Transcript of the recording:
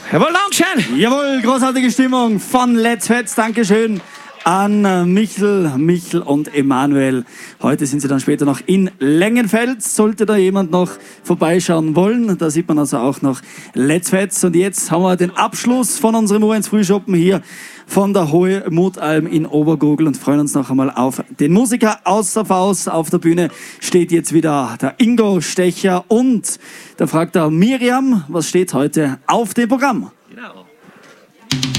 Jawohl, Dankeschön. Jawohl, großartige Stimmung von Let's Fetz. Dankeschön an Michel und Emanuel. Heute sind sie dann später noch in Längenfels. Sollte da jemand noch vorbeischauen wollen, da sieht man also auch noch Let's Fetz. Und jetzt haben wir den Abschluss von unserem U1 Frühschoppen hier von der Hohe Mutalm in Obergurgl und freuen uns noch einmal auf den Musiker aus der Faust. Auf der Bühne steht jetzt wieder der Ingo Stecher und da fragt er Miriam, was steht heute auf dem Programm? Genau.